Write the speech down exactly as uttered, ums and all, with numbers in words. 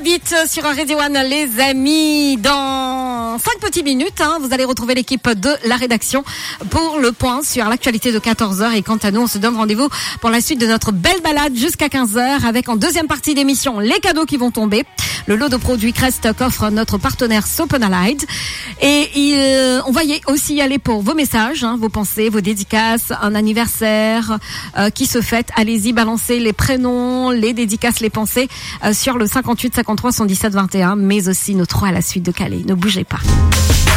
vite sur Radio One, les amis. Dans cinq petites minutes, hein, vous allez retrouver l'équipe de la rédaction pour le point sur l'actualité de quatorze heures. Et quant à nous, on se donne rendez-vous pour la suite de notre belle balade jusqu'à quinze heures avec en deuxième partie d'émission les cadeaux qui vont tomber. Le lot de produits Crest qu'offre notre partenaire Sopenalide. Et il, on va y aussi y aller pour vos messages, hein, vos pensées, vos dédicaces, un anniversaire euh, qui se fête. Allez-y, balancez les prénoms, les dédicaces, les pensées euh, sur le cinquante-huit cinquante-trois soixante-dix-sept vingt et un, mais aussi nos trois à la suite de Calais. Ne bougez pas.